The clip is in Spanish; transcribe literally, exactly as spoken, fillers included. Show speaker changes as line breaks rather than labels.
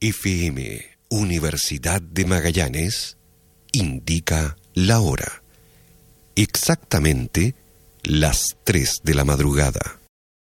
F M, Universidad de Magallanes, indica la hora. Exactamente las tres de la madrugada.